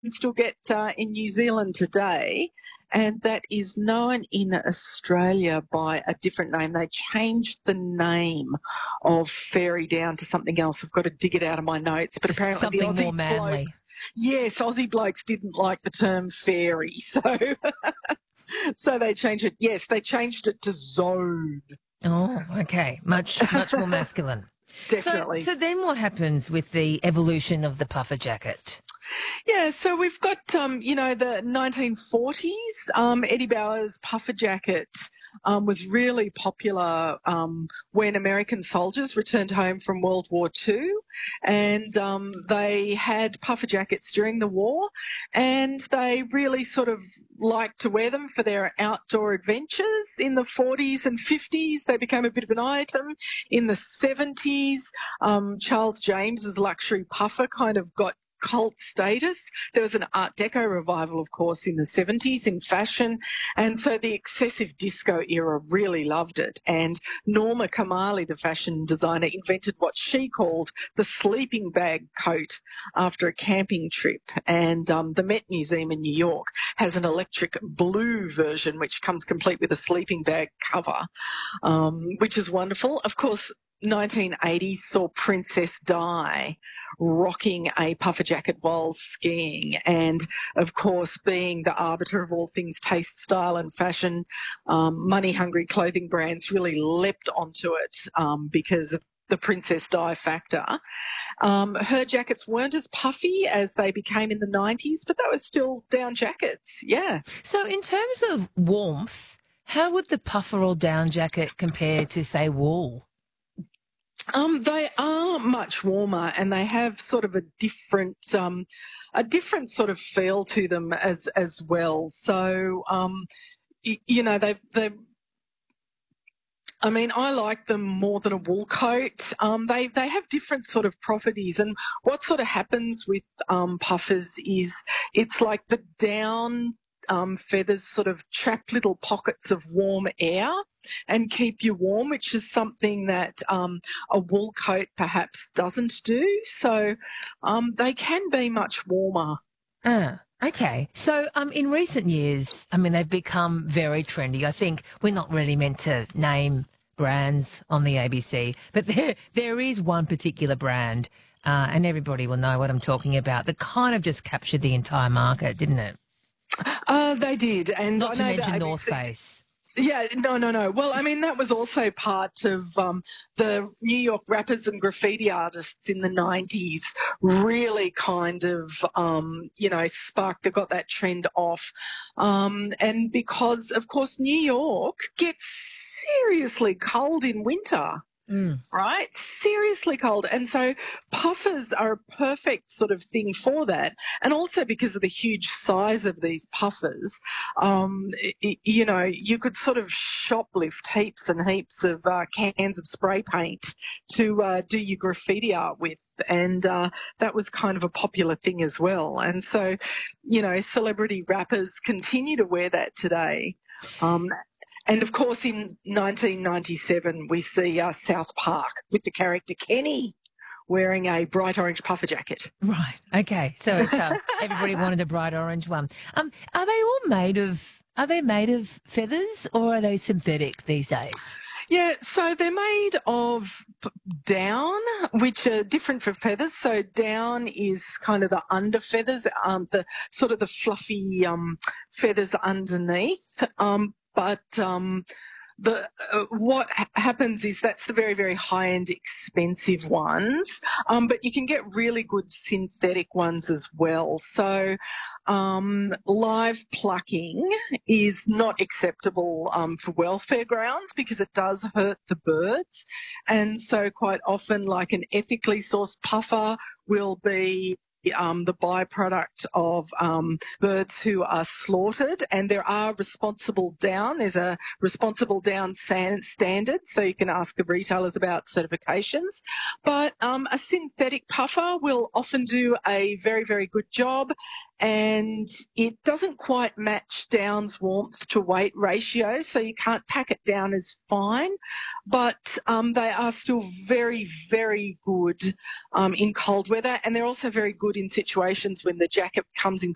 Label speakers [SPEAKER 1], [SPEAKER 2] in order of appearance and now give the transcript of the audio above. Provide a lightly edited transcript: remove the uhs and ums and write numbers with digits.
[SPEAKER 1] still get in New Zealand today, and that is known in Australia by a different name. They changed the name of Fairy down to something else. I've got to dig it out of my notes, but
[SPEAKER 2] Just
[SPEAKER 1] apparently the
[SPEAKER 2] something more
[SPEAKER 1] Aussie
[SPEAKER 2] manly.
[SPEAKER 1] blokes, yes, Aussie blokes didn't like the term fairy, so they changed it. Yes, they changed it to Zone.
[SPEAKER 2] Oh, okay. Much more masculine.
[SPEAKER 1] Definitely.
[SPEAKER 2] So then what happens with the evolution of the puffer jacket?
[SPEAKER 1] Yeah, so we've got, the 1940s. Eddie Bauer's puffer jacket was really popular when American soldiers returned home from World War II, and they had puffer jackets during the war, and they really sort of liked to wear them for their outdoor adventures. In the 40s and 50s, they became a bit of an item. In the 70s, Charles James's luxury puffer kind of got cult status. There was an Art Deco revival, of course, in the 70s in fashion. And so the excessive disco era really loved it. And Norma Kamali, the fashion designer, invented what she called the sleeping bag coat after a camping trip. And the Met Museum in New York has an electric blue version, which comes complete with a sleeping bag cover, which is wonderful. Of course, 1980s saw Princess Di rocking a puffer jacket while skiing, and of course, being the arbiter of all things taste, style, and fashion, money-hungry clothing brands really leapt onto it because of the Princess Di factor. Her jackets weren't as puffy as they became in the 90s, but they were still down jackets. Yeah.
[SPEAKER 2] So in terms of warmth, how would the puffer or down jacket compare to, say, wool?
[SPEAKER 1] They are much warmer, and they have sort of a different sort of feel to them as well. So, they've. I mean, I like them more than a wool coat. They have different sort of properties, and what sort of happens with puffers is it's like the down feathers sort of trap little pockets of warm air and keep you warm, which is something that a wool coat perhaps doesn't do. So they can be much warmer.
[SPEAKER 2] Okay. So in recent years, I mean, they've become very trendy. I think we're not really meant to name brands on the ABC, but there is one particular brand, and everybody will know what I'm talking about, that kind of just captured the entire market, didn't it?
[SPEAKER 1] They did. And
[SPEAKER 2] Not
[SPEAKER 1] I
[SPEAKER 2] to
[SPEAKER 1] know
[SPEAKER 2] mention
[SPEAKER 1] that
[SPEAKER 2] North
[SPEAKER 1] ABC.
[SPEAKER 2] Face.
[SPEAKER 1] Yeah, no. Well, I mean, that was also part of the New York rappers and graffiti artists in the 90s really kind of, sparked, they got that trend off. And because, of course, New York gets seriously cold in winter. Right? Seriously cold. And so puffers are a perfect sort of thing for that. And also because of the huge size of these puffers, you could sort of shoplift heaps and heaps of cans of spray paint to do your graffiti art with. And that was kind of a popular thing as well. And so, celebrity rappers continue to wear that today. And of course, in 1997, we see South Park with the character Kenny wearing a bright orange puffer jacket.
[SPEAKER 2] Right. Okay. So it's, everybody wanted a bright orange one. Are they all made of? Are they made of feathers or are they synthetic these days?
[SPEAKER 1] Yeah, so they're made of down, which are different from feathers. So down is kind of the under feathers, the sort of the fluffy feathers underneath. What happens is that's the very, very high-end expensive ones, but you can get really good synthetic ones as well. So live plucking is not acceptable for welfare grounds because it does hurt the birds. And so quite often, like an ethically sourced puffer will be the byproduct of birds who are slaughtered, and there are responsible down. There's a responsible down standard, so you can ask the retailers about certifications. But a synthetic puffer will often do a very, very good job, and it doesn't quite match down's warmth to weight ratio, so you can't pack it down as fine, but they are still very, very good in cold weather, and they're also very good in situations when the jacket comes in